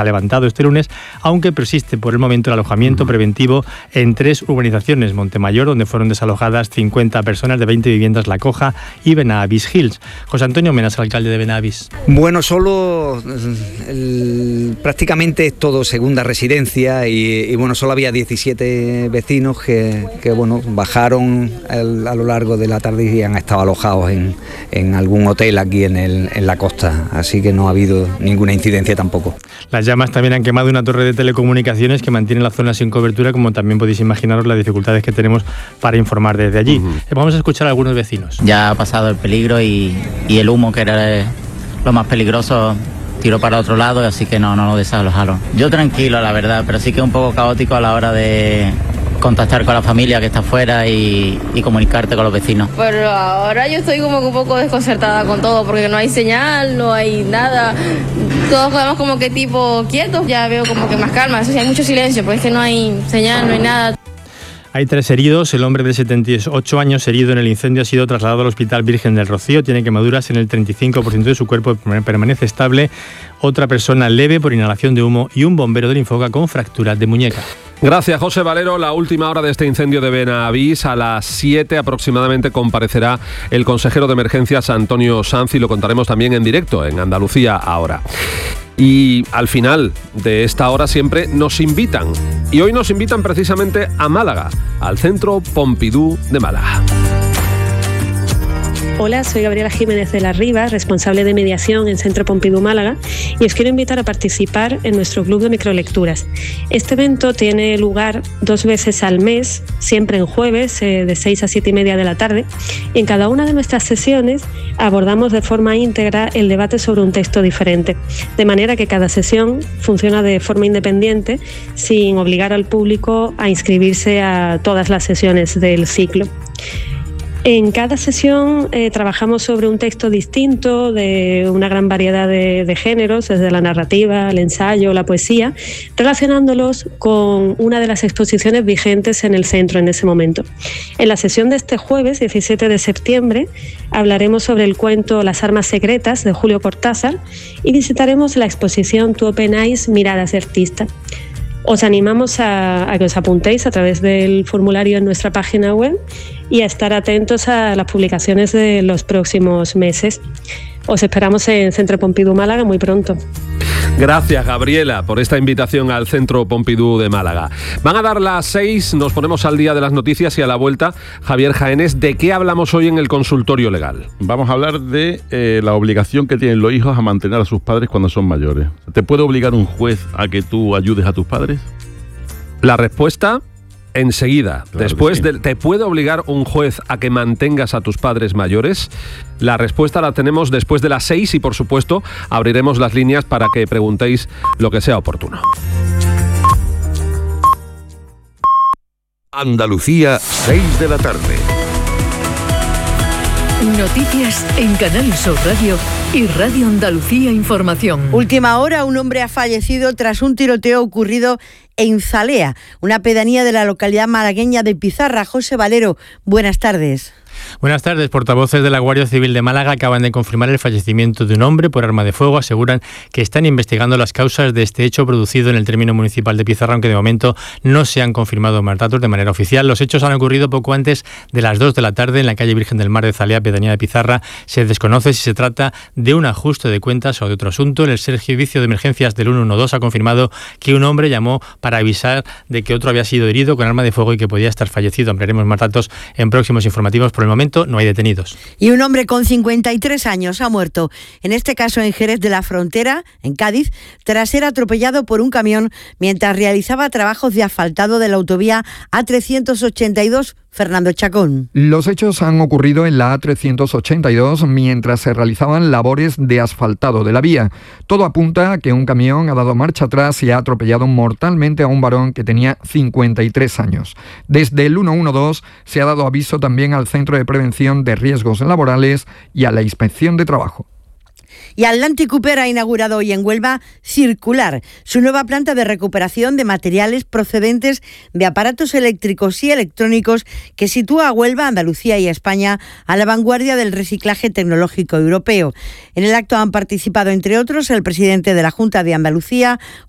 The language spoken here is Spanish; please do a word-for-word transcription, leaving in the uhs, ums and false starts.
se ha levantado este lunes, aunque persiste por el momento el alojamiento preventivo en tres urbanizaciones: Montemayor, donde fueron desalojadas cincuenta personas de veinte viviendas La Coja, y Benavís Hills. José Antonio Menas, alcalde de Benavís. Bueno, solo el, prácticamente es todo segunda residencia y, y bueno, solo había diecisiete vecinos que, que bueno, bajaron el, a lo largo de la tarde y han estado alojados en, en algún hotel aquí en, el, en la costa, así que no ha habido ninguna incidencia tampoco. Las llamas también han quemado una torre de telecomunicaciones que mantiene la zona sin cobertura, como también podéis imaginaros las dificultades que tenemos para informar desde allí. Uh-huh. Vamos a escuchar a algunos vecinos. Ya ha pasado el peligro y, y el humo, que era lo más peligroso, tiró para otro lado, así que no, no lo desalojaron. Yo tranquilo, la verdad, pero sí que un poco caótico a la hora de contactar con la familia que está afuera y, y comunicarte con los vecinos. Pero ahora yo estoy como un poco desconcertada con todo, porque no hay señal, no hay nada. Todos quedamos como que tipo quietos, ya veo como que más calma. Eso sí, hay mucho silencio, porque es que no hay señal, no hay nada. Hay tres heridos. El hombre de setenta y ocho años herido en el incendio ha sido trasladado al Hospital Virgen del Rocío. Tiene quemaduras en el treinta y cinco por ciento de su cuerpo, permanece estable. Otra persona leve por inhalación de humo y un bombero del Infoca con fracturas de muñeca. Gracias, José Valero. La última hora de este incendio de Benavís. A las siete aproximadamente comparecerá el consejero de emergencias Antonio Sanz y lo contaremos también en directo en Andalucía Ahora. Y al final de esta hora siempre nos invitan. Y hoy nos invitan precisamente a Málaga, al Centro Pompidou de Málaga. Hola, soy Gabriela Jiménez de la Riva, responsable de mediación en Centro Pompidou Málaga, y os quiero invitar a participar en nuestro club de microlecturas. Este evento tiene lugar dos veces al mes, siempre en jueves, eh, de seis a siete y media de la tarde, y en cada una de nuestras sesiones abordamos de forma íntegra el debate sobre un texto diferente, de manera que cada sesión funciona de forma independiente, sin obligar al público a inscribirse a todas las sesiones del ciclo. En cada sesión eh, trabajamos sobre un texto distinto de una gran variedad de, de géneros, desde la narrativa, el ensayo, la poesía, relacionándolos con una de las exposiciones vigentes en el centro en ese momento. En la sesión de este jueves, diecisiete de septiembre, hablaremos sobre el cuento Las armas secretas de Julio Cortázar y visitaremos la exposición Tú openáis, miradas de artista. Os animamos a, a que os apuntéis a través del formulario en nuestra página web y a estar atentos a las publicaciones de los próximos meses. Os esperamos en Centro Pompidou Málaga muy pronto. Gracias, Gabriela, por esta invitación al Centro Pompidou de Málaga. Van a dar las seis, nos ponemos al día de las noticias y a la vuelta, Javier Jaénes, ¿de qué hablamos hoy en el consultorio legal? Vamos a hablar de eh, la obligación que tienen los hijos a mantener a sus padres cuando son mayores. ¿Te puede obligar un juez a que tú ayudes a tus padres? La respuesta enseguida. Claro, Después sí. de, ¿te puede obligar un juez a que mantengas a tus padres mayores? La respuesta la tenemos después de las seis y, por supuesto, abriremos las líneas para que preguntéis lo que sea oportuno. Andalucía, seis de la tarde. Noticias en Canal Sur Radio y Radio Andalucía Información. Última hora, un hombre ha fallecido tras un tiroteo ocurrido en Zalea, una pedanía de la localidad malagueña de Pizarra. José Valero, buenas tardes. Buenas tardes. Portavoces de la Guardia Civil de Málaga acaban de confirmar el fallecimiento de un hombre por arma de fuego. Aseguran que están investigando las causas de este hecho producido en el término municipal de Pizarra, aunque de momento no se han confirmado más datos de manera oficial. Los hechos han ocurrido poco antes de las dos de la tarde en la calle Virgen del Mar de Zalea, pedanía de Pizarra. Se desconoce si se trata de un ajuste de cuentas o de otro asunto. El servicio de emergencias del ciento doce ha confirmado que un hombre llamó para avisar de que otro había sido herido con arma de fuego y que podía estar fallecido. Ampliaremos más datos en próximos informativos. Por el momento no hay detenidos. Y un hombre con cincuenta y tres años ha muerto, en este caso en Jerez de la Frontera, en Cádiz, tras ser atropellado por un camión mientras realizaba trabajos de asfaltado de la autovía A trescientos ochenta y dos. Fernando Chacón. Los hechos han ocurrido en la A trescientos ochenta y dos mientras se realizaban labores de asfaltado de la vía. Todo apunta a que un camión ha dado marcha atrás y ha atropellado mortalmente a un varón que tenía cincuenta y tres años. Desde el ciento doce se ha dado aviso también al Centro de Prevención de Riesgos Laborales y a la Inspección de Trabajo. Y Atlantic Cooper ha inaugurado hoy en Huelva Circular, su nueva planta de recuperación de materiales procedentes de aparatos eléctricos y electrónicos que sitúa a Huelva, Andalucía y España a la vanguardia del reciclaje tecnológico europeo. En el acto han participado, entre otros, el presidente de la Junta de Andalucía,